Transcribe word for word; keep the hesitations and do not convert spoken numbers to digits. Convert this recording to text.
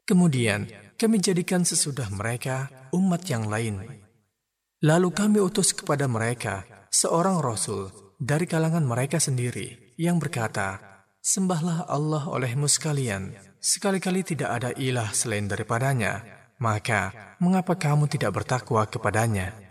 Kemudian kami jadikan sesudah mereka umat yang lain. Lalu kami utus kepada mereka seorang Rasul dari kalangan mereka sendiri yang berkata, "Sembahlah Allah olehmu sekalian, sekali-kali tidak ada ilah selain daripadanya, maka mengapa kamu tidak bertakwa kepadanya?"